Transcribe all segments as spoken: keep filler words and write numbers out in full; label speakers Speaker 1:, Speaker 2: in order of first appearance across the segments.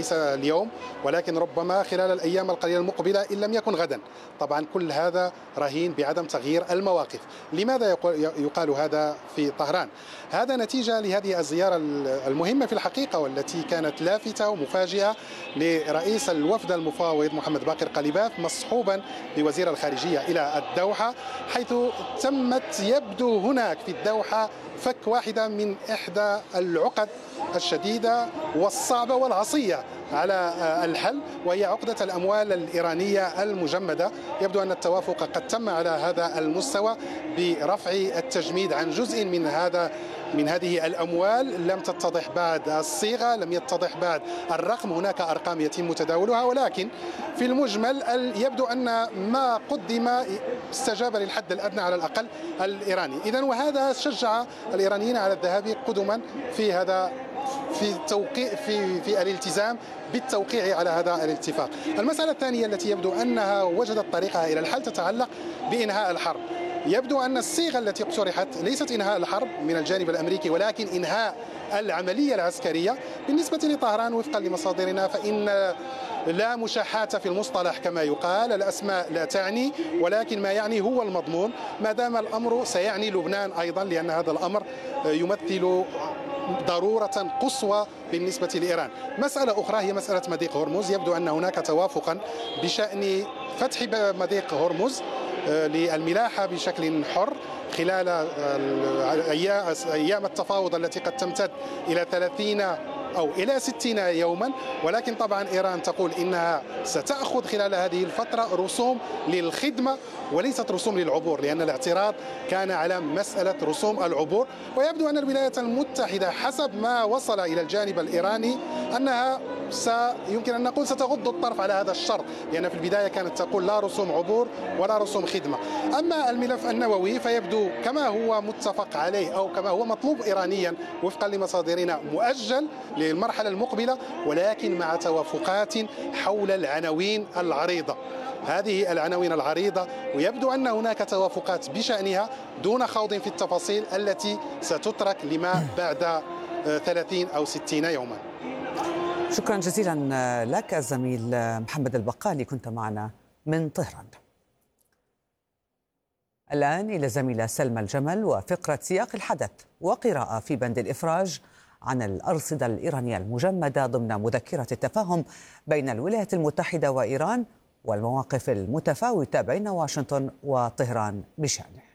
Speaker 1: ليس اليوم ولكن ربما خلال الأيام القليلة المقبلة إن لم يكن غدا. طبعا كل هذا رهين بعدم تغيير المواقف. لماذا يقال هذا في طهران؟ هذا نتيجة لهذه الزيارة المهمة في الحقيقة والتي كانت لافتة ومفاجئة لرئيس الوفد المفاوض محمد باقر قليباف مصحوبا بوزير الخارجية إلى الدوحة، حيث تمت يبدو هناك في الدوحة فك واحدة من إحدى العقد الشديدة والصعبة والعصية على الحل، وهي عقدة الأموال الإيرانية المجمدة. يبدو أن التوافق قد تم على هذا المستوى برفع التجميد عن جزء من هذا من هذه الأموال. لم تتضح بعد الصيغة، لم يتضح بعد الرقم، هناك أرقام يتم تداولها، ولكن في المجمل يبدو أن ما قدم استجاب للحد الأدنى على الأقل الإيراني. إذن وهذا شجع الإيرانيين على الذهاب قدما في هذا في التوقيع في في الالتزام بالتوقيع على هذا الاتفاق. المسألة الثانية التي يبدو أنها وجدت طريقها إلى الحل تتعلق بإنهاء الحرب. يبدو أن الصيغة التي اقترحت ليست إنهاء الحرب من الجانب الأمريكي ولكن إنهاء العملية العسكرية. بالنسبة لطهران وفقا لمصادرنا فإن لا مشاحة في المصطلح كما يقال، الأسماء لا تعني، ولكن ما يعني هو المضمون، ما دام الأمر سيعني لبنان أيضا، لأن هذا الأمر يمثل ضرورة قصوى بالنسبة لإيران. مسألة أخرى هي مسألة مضيق هرمز. يبدو أن هناك توافقا بشأن فتح مضيق هرمز للملاحة بشكل حر خلال أيام التفاوض التي قد تمتد إلى ثلاثين أو إلى ستين يوما، ولكن طبعا إيران تقول إنها ستأخذ خلال هذه الفترة رسوم للخدمة وليست رسوم للعبور، لأن الاعتراض كان على مسألة رسوم العبور. ويبدو أن الولايات المتحدة حسب ما وصل إلى الجانب الإيراني أنها يمكن أن نقول ستغض الطرف على هذا الشرط، لأن في البداية كانت تقول لا رسوم عبور ولا رسوم خدمة. أما الملف النووي فيبدو كما هو متفق عليه أو كما هو مطلوب إيرانيا وفقا لمصادرنا مؤجل للمرحلة المقبلة، ولكن مع توافقات حول العناوين العريضة. هذه العناوين العريضة ويبدو أن هناك توافقات بشأنها دون خوض في التفاصيل التي ستترك لما بعد ثلاثين أو ستين يوما.
Speaker 2: شكرا جزيلا لك الزميل محمد البقالي، كنت معنا من طهران. الآن إلى زميلة سلمى الجمل وفقرة سياق الحدث وقراءة في بند الإفراج عن الأرصدة الإيرانية المجمدة ضمن مذكرة التفاهم بين الولايات المتحدة وإيران والمواقف المتفاوتة بين واشنطن وطهران بشأنه.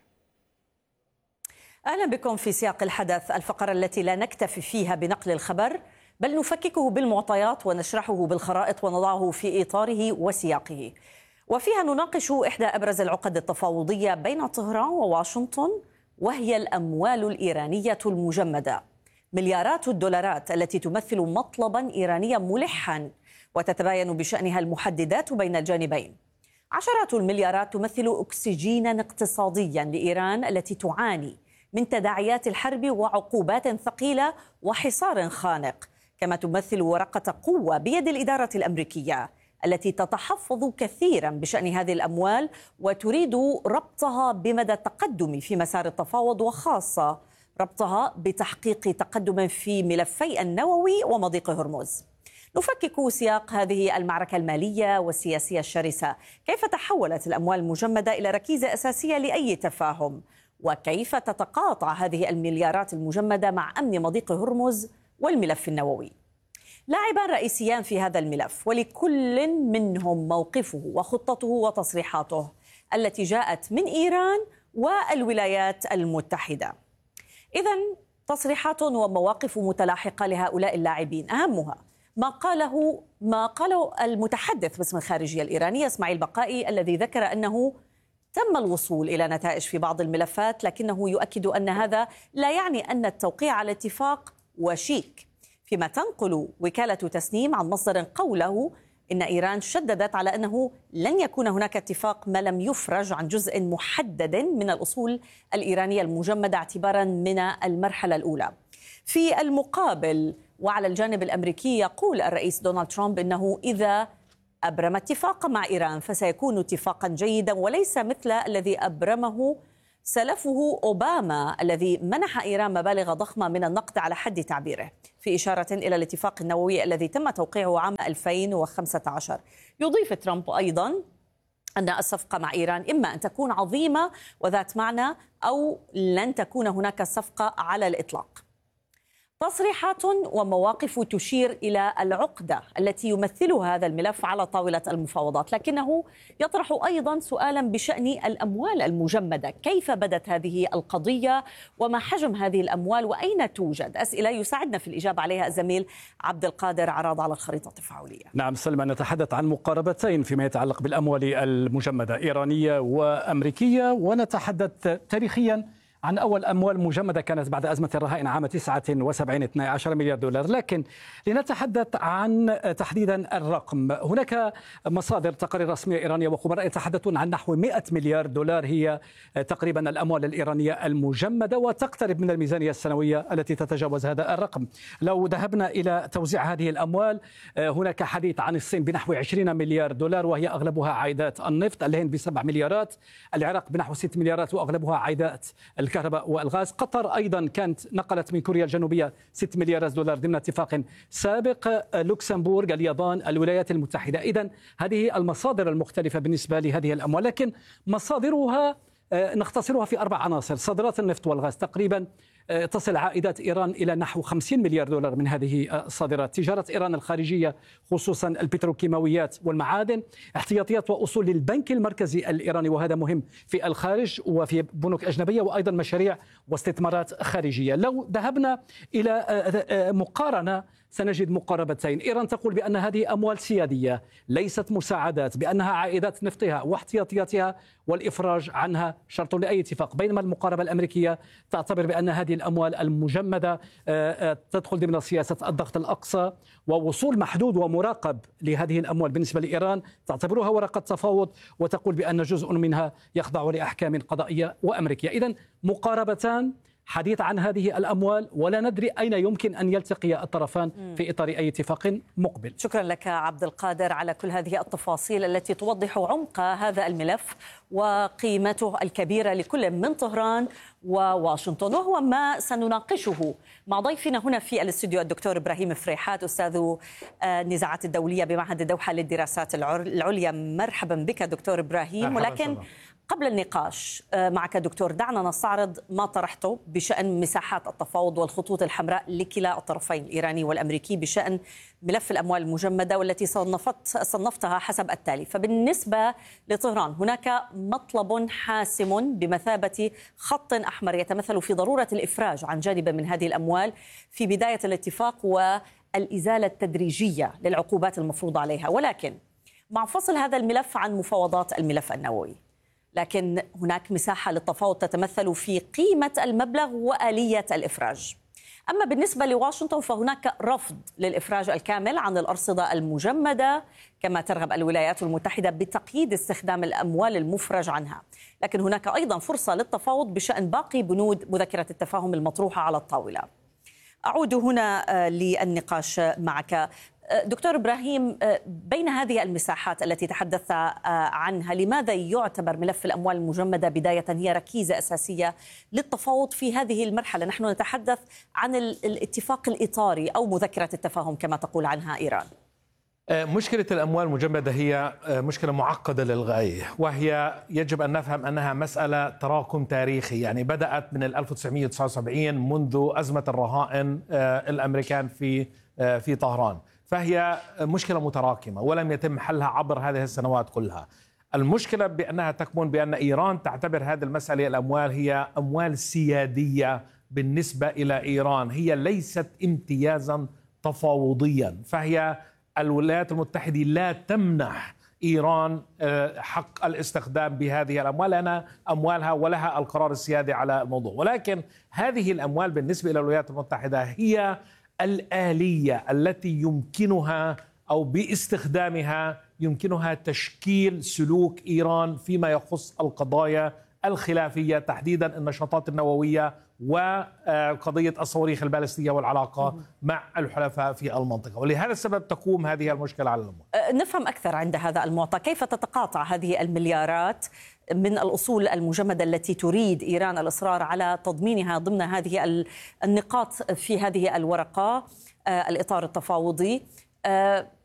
Speaker 3: أهلا بكم في سياق الحدث، الفقرة التي لا نكتفي فيها بنقل الخبر بل نفككه بالمعطيات ونشرحه بالخرائط ونضعه في إطاره وسياقه، وفيها نناقش إحدى أبرز العقد التفاوضية بين طهران وواشنطن، وهي الأموال الإيرانية المجمدة، مليارات الدولارات التي تمثل مطلبا إيرانيا ملحا وتتباين بشأنها المحددات بين الجانبين. عشرات المليارات تمثل أكسجينا اقتصاديا لإيران التي تعاني من تداعيات الحرب وعقوبات ثقيلة وحصار خانق، كما تمثل ورقة قوة بيد الإدارة الأمريكية التي تتحفظ كثيرا بشأن هذه الأموال وتريد ربطها بمدى التقدم في مسار التفاوض، وخاصة ربطها بتحقيق تقدم في ملفي النووي ومضيق هرمز. نفكك سياق هذه المعركة المالية والسياسية الشرسة، كيف تحولت الأموال المجمدة إلى ركيزة أساسية لأي تفاهم، وكيف تتقاطع هذه المليارات المجمدة مع أمن مضيق هرمز والملف النووي. لاعبان رئيسيان في هذا الملف، ولكل منهم موقفه وخطته وتصريحاته التي جاءت من إيران والولايات المتحدة. إذن تصريحات ومواقف متلاحقة لهؤلاء اللاعبين، أهمها ما قاله ما قاله المتحدث باسم الخارجية الإيرانية إسماعيل بقائي، الذي ذكر أنه تم الوصول إلى نتائج في بعض الملفات، لكنه يؤكد أن هذا لا يعني أن التوقيع على اتفاق وشيك. فيما تنقل وكالة تسنيم عن مصدر قوله إن إيران شددت على أنه لن يكون هناك اتفاق ما لم يفرج عن جزء محدد من الأصول الإيرانية المجمدة اعتبارا من المرحلة الأولى. في المقابل وعلى الجانب الأمريكي يقول الرئيس دونالد ترامب إنه إذا أبرم اتفاق مع إيران فسيكون اتفاقا جيدا وليس مثل الذي أبرمه سلفه أوباما الذي منح إيران مبالغ ضخمة من النقد على حد تعبيره. في إشارة إلى الاتفاق النووي الذي تم توقيعه عام ألفين وخمسة عشر. يضيف ترامب أيضا أن الصفقة مع إيران إما أن تكون عظيمة وذات معنى أو لن تكون هناك صفقة على الإطلاق. تصريحات ومواقف تشير إلى العقدة التي يمثلها هذا الملف على طاولة المفاوضات، لكنه يطرح أيضا سؤالا بشأن الأموال المجمدة. كيف بدت هذه القضية وما حجم هذه الأموال وأين توجد؟ أسئلة يساعدنا في الإجابة عليها الزميل عبد القادر عراض على الخريطة التفاعلية.
Speaker 4: نعم سلمى، نتحدث عن مقاربتين فيما يتعلق بالأموال المجمدة إيرانية وأمريكية، ونتحدث تاريخيا عن أول أموال مجمدة كانت بعد أزمة الرهائن عام تسعة وسبعين اثني عشر مليار دولار. لكن لنتحدث عن تحديدا الرقم، هناك مصادر تقارير رسمية إيرانية وخبراء يتحدثون عن نحو مئة مليار دولار هي تقريبا الأموال الإيرانية المجمدة، وتقترب من الميزانية السنوية التي تتجاوز هذا الرقم. لو ذهبنا إلى توزيع هذه الأموال، هناك حديث عن الصين بنحو عشرين مليار دولار وهي أغلبها عائدات النفط، الهند بسبع مليارات، العراق بنحو ست مليارات وأغلبها عائدات الكهرباء والغاز، قطر أيضا كانت نقلت من كوريا الجنوبية ستة مليارات دولار ضمن اتفاق سابق، لوكسمبورغ، اليابان، الولايات المتحدة. إذن هذه المصادر المختلفة بالنسبة لهذه الأموال، لكن مصادرها نختصرها في أربع عناصر. صادرات النفط والغاز تقريبا تصل عائدات إيران إلى نحو خمسين مليار دولار من هذه الصادرات. تجارة إيران الخارجية خصوصا البتروكيماويات والمعادن، احتياطيات وأصول للبنك المركزي الإيراني وهذا مهم في الخارج وفي بنوك أجنبية، وأيضا مشاريع واستثمارات خارجية. لو ذهبنا إلى مقارنة سنجد مقاربتين. إيران تقول بأن هذه أموال سيادية ليست مساعدات، بأنها عائدات نفطها واحتياطياتها والإفراج عنها شرط لأي اتفاق، بينما المقاربة الأمريكية تعتبر بأن هذه الأموال المجمدة تدخل ضمن سياسة الضغط الأقصى، ووصول محدود ومراقب لهذه الأموال بالنسبة لإيران تعتبرها ورقة تفاوض، وتقول بأن جزء منها يخضع لأحكام قضائية وأمريكية. إذن مقاربتان، حديث عن هذه الأموال، ولا ندري أين يمكن أن يلتقي الطرفان في إطار أي اتفاق مقبل.
Speaker 3: شكرا لك عبد القادر على كل هذه التفاصيل التي توضح عمق هذا الملف وقيمته الكبيرة لكل من طهران وواشنطن، وهو ما سنناقشه مع ضيفنا هنا في الاستوديو الدكتور إبراهيم فريحات، أستاذ النزاعات الدولية بمعهد الدوحة للدراسات العليا. مرحبا بك دكتور إبراهيم. ولكن قبل النقاش معك دكتور، دعنا نستعرض ما طرحته بشأن مساحات التفاوض والخطوط الحمراء لكلا الطرفين الإيراني والأمريكي بشأن ملف الأموال المجمدة، والتي صنفت صنفتها حسب التالي. فبالنسبة لطهران هناك مطلب حاسم بمثابة خط أحمر يتمثل في ضرورة الإفراج عن جانب من هذه الأموال في بداية الاتفاق والإزالة التدريجية للعقوبات المفروضة عليها، ولكن مع فصل هذا الملف عن مفاوضات الملف النووي. لكن هناك مساحة للتفاوض تتمثل في قيمة المبلغ وآلية الإفراج. أما بالنسبة لواشنطن فهناك رفض للإفراج الكامل عن الأرصدة المجمدة، كما ترغب الولايات المتحدة بتقييد استخدام الأموال المفرج عنها. لكن هناك أيضا فرصة للتفاوض بشأن باقي بنود مذكرة التفاهم المطروحة على الطاولة. أعود هنا للنقاش معك دكتور إبراهيم، بين هذه المساحات التي تحدثت عنها، لماذا يعتبر ملف الأموال المجمدة بداية هي ركيزة أساسية للتفاوض في هذه المرحلة؟ نحن نتحدث عن الاتفاق الإطاري أو مذكرة التفاهم كما تقول عنها إيران.
Speaker 5: مشكلة الأموال المجمدة هي مشكلة معقدة للغاية، وهي يجب أن نفهم أنها مسألة تراكم تاريخي، يعني بدأت من ألف وتسعمئة وتسعة وسبعين منذ أزمة الرهائن الأمريكان في في طهران، فهي مشكلة متراكمة ولم يتم حلها عبر هذه السنوات كلها. المشكلة بأنها تكمن بأن إيران تعتبر هذه المسألة الأموال هي أموال سيادية بالنسبة إلى إيران، هي ليست امتيازا تفاوضيا، فهي الولايات المتحدة لا تمنح إيران حق الاستخدام بهذه الأموال لأن أموالها ولها القرار السيادي على الموضوع. ولكن هذه الأموال بالنسبة إلى الولايات المتحدة هي الآلية التي يمكنها أو باستخدامها يمكنها تشكيل سلوك إيران فيما يخص القضايا الخلافية، تحديدا النشاطات النووية وقضية الصواريخ البالستية والعلاقة مع الحلفاء في المنطقة. ولهذا السبب تقوم هذه المشكلة على الأموال.
Speaker 3: نفهم أكثر عند هذا المعطى كيف تتقاطع هذه المليارات من الأصول المجمدة التي تريد إيران الإصرار على تضمينها ضمن هذه النقاط في هذه الورقة الإطار التفاوضي.